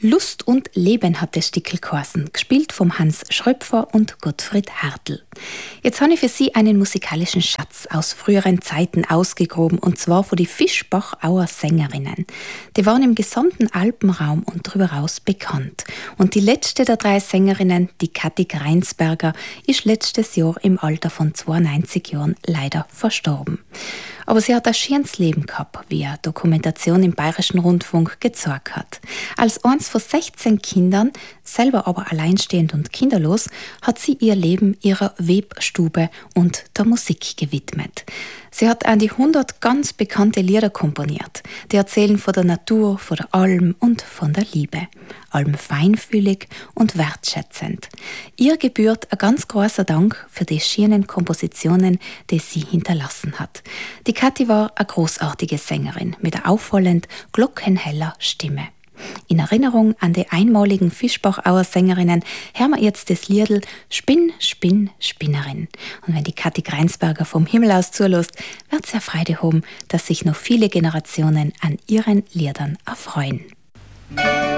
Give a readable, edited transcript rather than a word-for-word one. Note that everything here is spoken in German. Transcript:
Lust und Leben hat das Stickel geheißen, gespielt vom Hans Schröpfer und Gottfried Hartl. Jetzt habe ich für Sie einen musikalischen Schatz aus früheren Zeiten ausgegraben, und zwar von die Fischbachauer Sängerinnen. Die waren im gesamten Alpenraum und darüber hinaus bekannt. Und die letzte der 3 Sängerinnen, die Kathi Greinsberger, ist letztes Jahr im Alter von 92 Jahren leider verstorben. Aber sie hat ein schönes Leben gehabt, wie eine Dokumentation im Bayerischen Rundfunk gezeigt hat. Als eins von 16 Kindern, selber aber alleinstehend und kinderlos, hat sie ihr Leben ihrer Webstube und der Musik gewidmet. Sie hat an die 100 ganz bekannte Lieder komponiert. Die erzählen von der Natur, von der Alm und von der Liebe. Allem feinfühlig und wertschätzend. Ihr gebührt ein ganz großer Dank für die schönen Kompositionen, die sie hinterlassen hat. Die Kathi war eine großartige Sängerin mit einer auffallend glockenheller Stimme. In Erinnerung an die einmaligen Fischbachauer Sängerinnen hören wir jetzt das Liedl Spinn, Spinn, Spinnerin. Und wenn die Kathi Greinsberger vom Himmel aus zulässt, wird sie Freude haben, dass sich noch viele Generationen an ihren Liedern erfreuen.